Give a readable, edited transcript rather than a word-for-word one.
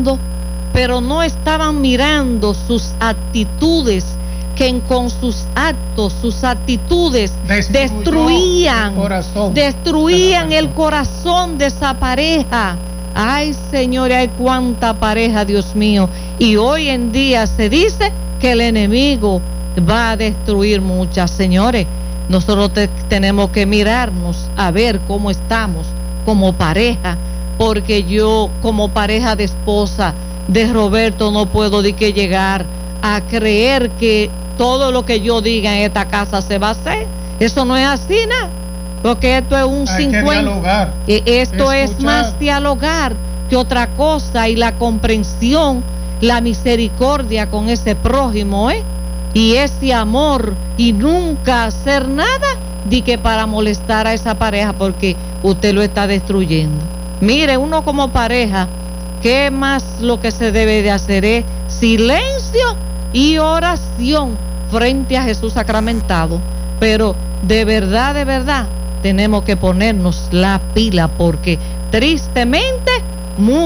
mirando, pero no estaban mirando sus actitudes, que con sus actos, sus actitudes destruían el corazón de esa pareja. Ay, señores, hay cuánta pareja, Dios mío. Y hoy en día se dice que el enemigo va a destruir muchas. Señores, nosotros tenemos que mirarnos a ver cómo estamos como pareja, porque yo como pareja de esposa de Roberto no puedo de que llegar a creer que todo lo que yo diga en esta casa se va a hacer. Eso no es así, nada. Porque esto es un 50. Esto es más dialogar que otra cosa, y la comprensión, la misericordia con ese prójimo, y ese amor, y nunca hacer nada de que para molestar a esa pareja, porque usted lo está destruyendo. Mire, uno como pareja, ¿qué más lo que se debe de hacer es silencio y oración frente a Jesús sacramentado? Pero de verdad, tenemos que ponernos la pila, porque tristemente